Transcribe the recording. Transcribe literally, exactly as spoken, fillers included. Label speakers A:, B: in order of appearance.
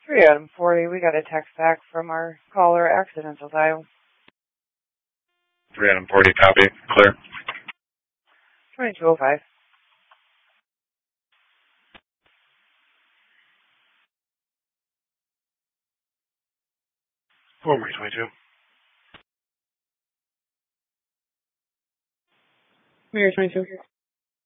A: three Adam forty, we got a text back from our caller, accidents, Ohio.
B: three Adam forty, copy, clear.
A: twenty-two oh five.
B: Four Marine twenty-two.
A: Mirror twenty-two.